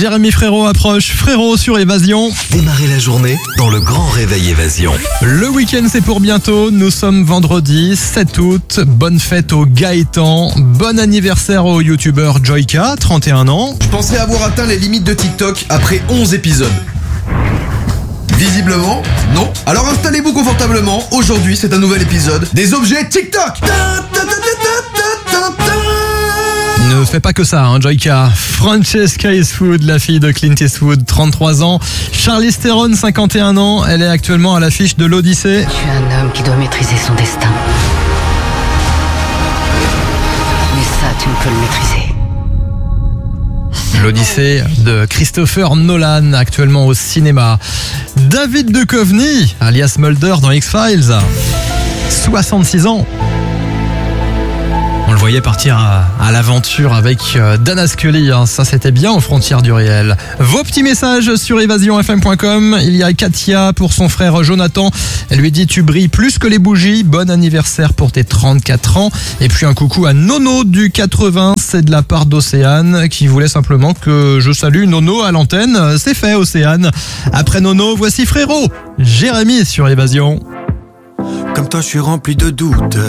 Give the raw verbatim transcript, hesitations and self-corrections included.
Jérémy Frérot approche. Frérot sur Évasion. Démarrez la journée dans le grand réveil Évasion. Le week-end c'est pour bientôt. Nous sommes vendredi sept août. Bonne fête au Gaëtan. Bon anniversaire au youtubeur Joyka, trente et un ans. Je pensais avoir atteint les limites de TikTok après onze épisodes. Visiblement, non. Alors installez-vous confortablement. Aujourd'hui, c'est un nouvel épisode des objets TikTok. Ne fais pas que ça, hein, Joyka. Francesca Eastwood, la fille de Clint Eastwood, trente-trois ans. Charlize Theron, cinquante et un ans. Elle est actuellement à l'affiche de l'Odyssée. Je suis un homme qui doit maîtriser son destin. Mais ça, tu ne peux le maîtriser. L'Odyssée de Christopher Nolan, actuellement au cinéma. David Duchovny, alias Mulder dans X-Files, soixante-six ans. On le voyait partir à, à l'aventure avec euh, Dana Scully, hein. Ça c'était bien aux frontières du réel. Vos petits messages sur évasion f m point com. Il y a Katia pour son frère Jonathan. Elle lui dit tu brilles plus que les bougies. Bon anniversaire pour tes trente-quatre ans. Et puis un coucou à Nono du quatre-vingts. C'est de la part d'Océane qui voulait simplement que je salue Nono à l'antenne. C'est fait Océane. Après Nono, voici Frérot. Jérémy sur Évasion. Comme toi je suis rempli de doutes.